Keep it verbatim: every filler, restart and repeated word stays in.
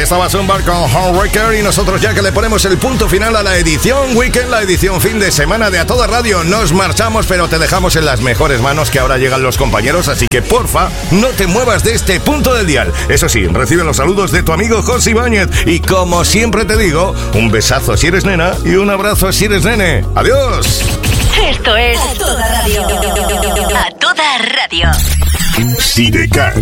estaba Zumba con Homewrecker y nosotros ya que le ponemos el punto final a la edición Weekend, la edición fin de semana de A Toda Radio. Nos marchamos, pero te dejamos en las mejores manos, que ahora llegan los compañeros, así que porfa, no te muevas de este punto del dial. Eso sí, recibe los saludos de tu amigo José Ibáñez y como siempre te digo, un besazo si eres nena y un abrazo si eres nene. ¡Adiós! Esto es A Toda Radio. A Toda Radio. Sidecar.